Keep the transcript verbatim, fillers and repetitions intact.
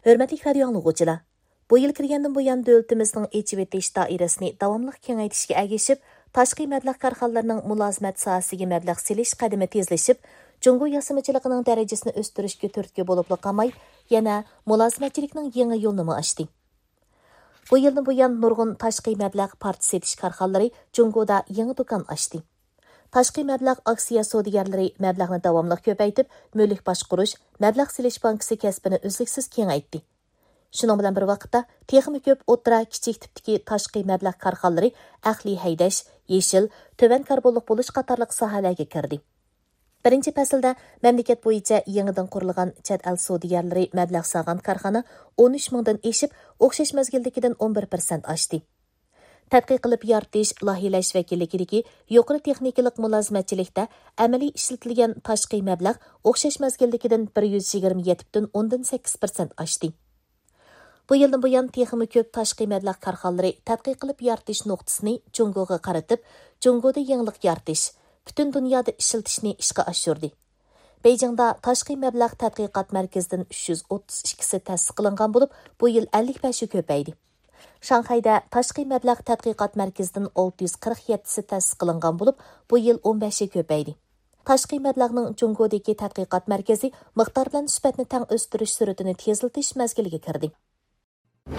Hörmətli radio anlıqçılar, bu yıl kirgəndən bu yan dövlətimizin echib etiş dairəsini davamlıq kengaytishga ergishib, tashqi mablag' korxonalarning mulozimət sahəsiga mablag' selish qadimi tezlashib, Jungo yasamachiligining darajasini o'stirishga turtki bo'lib qolmay, yana mulozimatchilikning yangi yo'lini ochdi. Bu yildan bu yan nurg'un tashqi mablag' part setish korxonalari Jungoda yangi do'kon ochdi. Tashqi mablag' aksiya savdogarlari mablag'ni davomli ko'paytib, mulk boshqarish, mablag' selish bankasi kasbini uzluksiz kengaytdi. Shuning bilan bir vaqtda texnik ko'p o'tira kichik tipdagi tashqi mablag' korxonalari aqliy haydash, yeshil, to'van karbonlik bo'lish qatorliq sohalarga kirdi. Birinchi faslda mamlakat bo'yicha yangidan qurilgan chet el savdogarlari mablag' solgan korxona o'n uch mingdan eshib, o'xshash mazgildagidan o'n bir prosent oshdi. Tadqiq qilib yaratish, loyihalash vakilligidagi yuqori texnikalik mulozimatchilikda amaliy ishlatilgan tashqi mablag' o'xshash mazgildagidan bir yuz yigirma yetti butun o'ndan sakkiz prosent oshdi. Bu yildan bu yan texmi ko'p tashqi mablag' korxonalari tadqiq qilib yaratish nuqtasini Jungoga qaratib, Jungoda yangilik yaratish, butun dunyoda ishlatishni ishga oshirdi. Beijingda tashqi mablag' tadqiqot markazidan uch yuz o'ttiz ikkisi ta'sis qilingan bo'lib, bu yil ellik beshi ko'paydi. Shanxayda tashqi mablag' tadqiqot markazidan olti yuz qirq yettisi ta'sis qilingan bo'lib, bu yil o'n beshi ko'paydi. Tashqi mablag'ning Jungodagi tadqiqot markazi miqdor bilan nisbatni tang o'stirish sur'atini tezlatish mazgiliga kirdi.